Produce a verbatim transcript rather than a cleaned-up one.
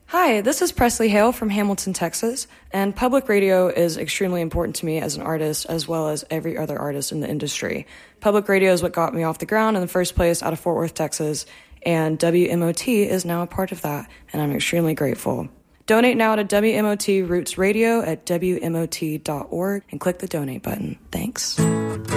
Hi, this is Presley Hale from Hamilton, Texas, and public radio is extremely important to me as an artist as well as every other artist in the industry. Public radio is what got me off the ground in the first place out of Fort Worth, Texas, and W M O T is now a part of that, and I'm extremely grateful. Donate now to W M O T Roots Radio at W M O T dot org and click the donate button. Thanks.